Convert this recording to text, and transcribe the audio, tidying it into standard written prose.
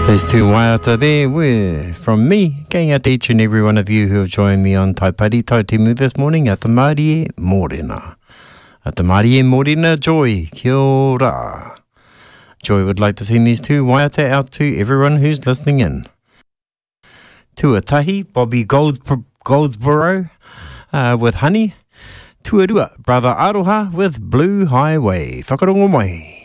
There's two waiata there from me, going out to each and every one of you who have joined me on Taipari Tautimu this morning at the Mārie Mōrena. At the Mārie Mōrena, Joy, kia ora. Joy would like to send these two waiata out to everyone who's listening in. Tuatahi, Bobby Goldsboro with Honey. Tuarua, Brother Aroha with Blue Highway. Whakarongo mai.